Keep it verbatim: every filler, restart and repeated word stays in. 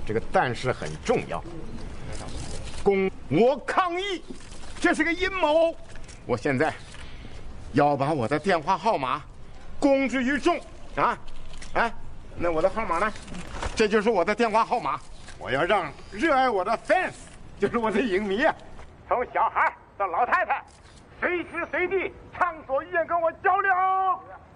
这个但是很重要。公，我抗议，这是个阴谋。我现在要把我的电话号码公之于众啊！哎，那我的号码呢？这就是我的电话号码。我要让热爱我的 fans， 就是我的影迷啊，从小孩到老太太，随时随地畅所欲言跟我交流。